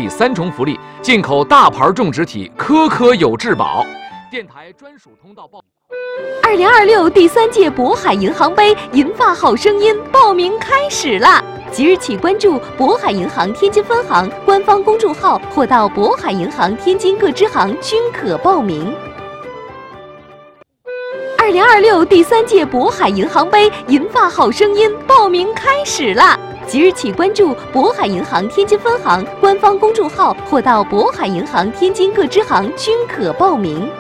第3重福利，进口大牌种植体颗颗有质保。电台专属通道报。 2026第3届渤海银行杯银发好声音报名开始啦！即日起关注渤海银行天津分行官方公众号，或到渤海银行天津各支行均可报名。2026第3届渤海银行杯银发好声音报名开始啦！即日起关注渤海银行天津分行官方公众号，或到渤海银行天津各支行均可报名。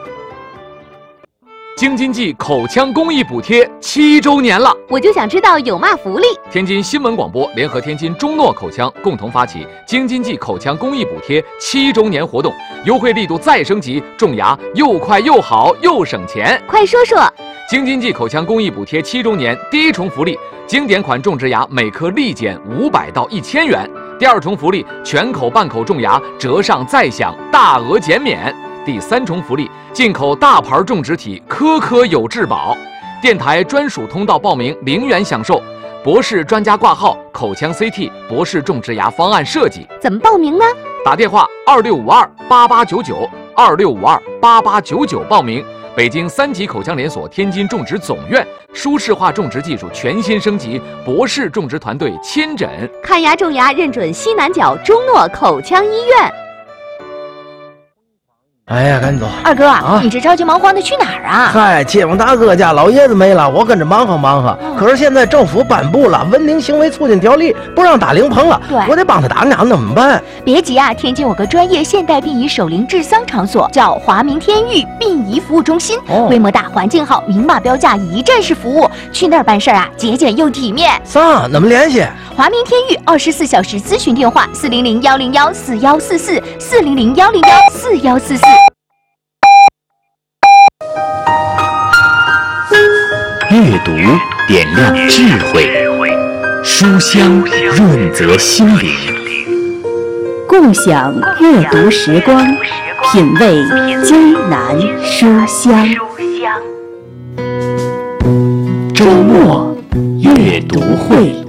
京津冀口腔公益补贴7周年了， 我就想知道有嘛福利。 天津新闻广播联合天津中诺口腔共同发起京津冀口腔公益补贴7周年活动，优惠力度再升级，种牙又快又好又省钱。 快说说。 京津冀口腔公益补贴7周年第1重福利，经典款种植牙每颗立减500到1000元。第2重福利，全口半口种牙折上再享大额减免。第3重福利，进口大牌种植体颗颗有质保。电台专属通道报名0元享受，博士专家挂号，口腔 CT 博士种植牙方案设计。 怎么报名呢？ 打电话26528899，26528899报名。北京3级口腔连锁天津种植总院舒适化种植技术全新升级，博士种植团队亲诊看牙种牙，认准西南角中诺口腔医院。 哎呀，赶紧走！ 二哥啊，你这着急忙慌的去哪儿啊？ 嗨，街坊大哥家老爷子没了，我跟着忙活忙活。可是现在政府颁布了《文明行为促进条例》，不让打灵棚了，我得帮他打，那怎么办？ 别急啊，天津有个专业现代殡仪守灵治丧场所，叫华明天域殡仪服务中心，规模大，环境好，明码标价，一站式服务。去那儿办事啊，节俭又体面。 啥？怎么联系？ 华明天域24小时咨询电话400-101-4144，400-101-4144。 阅读点亮智慧，书香润泽心灵， 共享阅读时光，品味江南书香。 周末阅读会。